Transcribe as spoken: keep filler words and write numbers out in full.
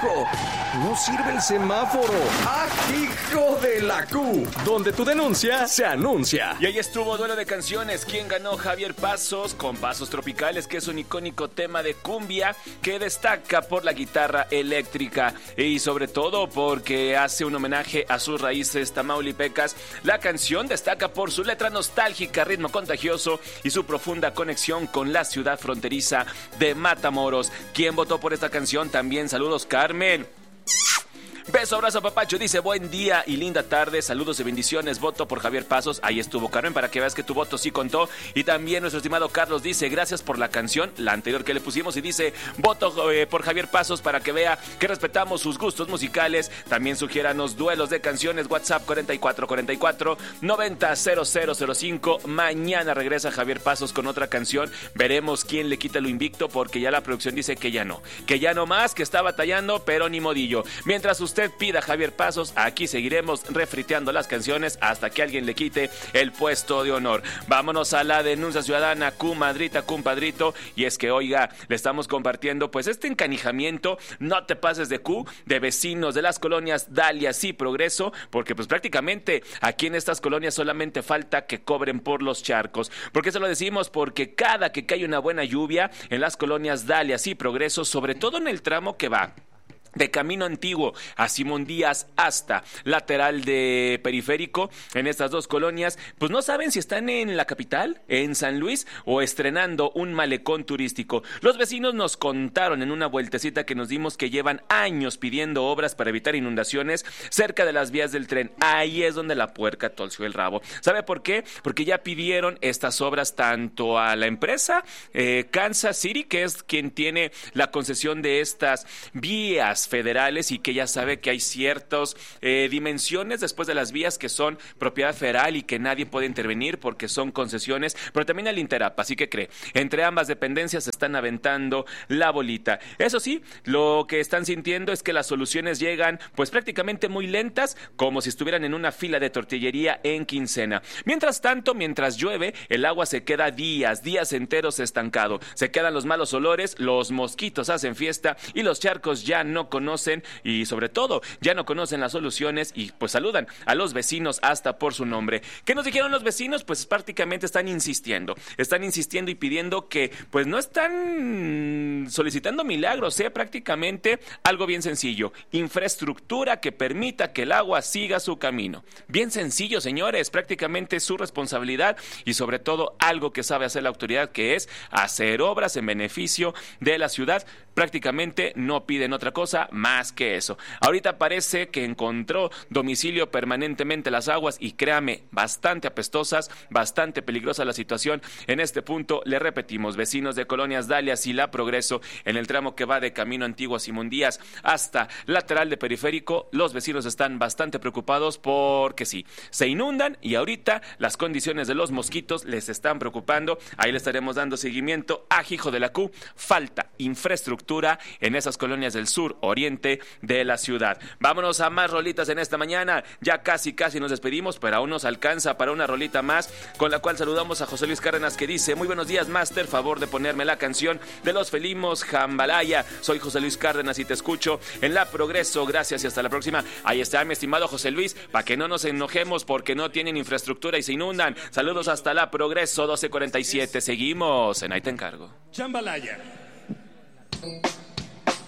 ¡Hijo! ¡No sirve el semáforo! ¡Ah, hijo de la Q! Donde tu denuncia se anuncia. Y ahí estuvo duelo de canciones. ¿Quién ganó? Javier Pasos con Pasos Tropicales, que es un icónico tema de cumbia que destaca por la guitarra eléctrica y sobre todo porque hace un homenaje a sus raíces tamaulipecas. La canción destaca por su letra nostálgica, ritmo contagioso y su profunda conexión con la ciudad fronteriza de Matamoros. ¿Quién votó por esta canción? También saludos, Carmen. Beso, abrazo, papacho. Dice, buen día y linda tarde. Saludos y bendiciones. Voto por Javier Pasos. Ahí estuvo, Carmen, para que veas que tu voto sí contó. Y también nuestro estimado Carlos dice, gracias por la canción, la anterior que le pusimos. Y dice, voto eh, por Javier Pasos para que vea que respetamos sus gustos musicales. También sugiéranos duelos de canciones. WhatsApp cuarenta y cuatro cuarenta y cuatro noventa cero cero cero cinco. Mañana regresa Javier Pasos con otra canción. Veremos quién le quita lo invicto, porque ya la producción dice que ya no. Que ya no más, que está batallando, pero ni modillo. Mientras usted Usted pida Javier Pasos, aquí seguiremos refriteando las canciones hasta que alguien le quite el puesto de honor. Vámonos a la denuncia ciudadana, Cumadrita, Cumpadrito, y es que, oiga, le estamos compartiendo pues este encanijamiento, no te pases de Q, de vecinos de las colonias Dalias y Progreso, porque pues prácticamente aquí en estas colonias solamente falta que cobren por los charcos. ¿Por qué se lo decimos? Porque cada que cae una buena lluvia en las colonias Dalias y Progreso, sobre todo en el tramo que va de Camino Antiguo a Simón Díaz hasta lateral de Periférico, en estas dos colonias, pues no saben si están en la capital, en San Luis, o estrenando un malecón turístico. Los vecinos nos contaron en una vueltecita que nos dimos que llevan años pidiendo obras para evitar inundaciones cerca de las vías del tren. Ahí es donde la puerca torció el rabo. ¿Sabe por qué? Porque ya pidieron estas obras tanto a la empresa eh, Kansas City, que es quien tiene la concesión de estas vías federales, y que ya sabe que hay ciertas eh, dimensiones después de las vías que son propiedad federal y que nadie puede intervenir porque son concesiones, pero también al Interap. Así que cree, entre ambas dependencias se están aventando la bolita. Eso sí, lo que están sintiendo es que las soluciones llegan pues prácticamente muy lentas, como si estuvieran en una fila de tortillería en quincena. Mientras tanto, mientras llueve, el agua se queda días, días enteros estancado. Se quedan los malos olores, los mosquitos hacen fiesta y los charcos ya no conocen, y sobre todo ya no conocen las soluciones, y pues saludan a los vecinos hasta por su nombre. ¿Qué nos dijeron los vecinos? Pues prácticamente están insistiendo, están insistiendo y pidiendo que pues no están solicitando milagros, ¿eh? Prácticamente algo bien sencillo, infraestructura que permita que el agua siga su camino. Bien sencillo, señores, prácticamente es su responsabilidad, y sobre todo algo que sabe hacer la autoridad, que es hacer obras en beneficio de la ciudad. Prácticamente no piden otra cosa más que eso. Ahorita parece que encontró domicilio permanentemente las aguas, y créame, bastante apestosas, bastante peligrosa la situación. En este punto, le repetimos, vecinos de colonias Dalias y La Progreso, en el tramo que va de Camino Antiguo a Simón Díaz hasta lateral de Periférico, los vecinos están bastante preocupados porque sí, se inundan, y ahorita las condiciones de los mosquitos les están preocupando. Ahí le estaremos dando seguimiento a Hijo de la Q. Falta infraestructura en esas colonias del sur oriente de la ciudad. Vámonos a más rolitas en esta mañana. Ya casi casi nos despedimos, pero aún nos alcanza para una rolita más, con la cual saludamos a José Luis Cárdenas, que dice: muy buenos días, Master, favor de ponerme la canción de los Felimos Jambalaya. Soy José Luis Cárdenas y te escucho en La Progreso. Gracias y hasta la próxima. Ahí está, mi estimado José Luis, para que no nos enojemos porque no tienen infraestructura y se inundan. Saludos hasta La Progreso doce cuarenta y siete. Seguimos en Ahí Te Encargo. Jambalaya.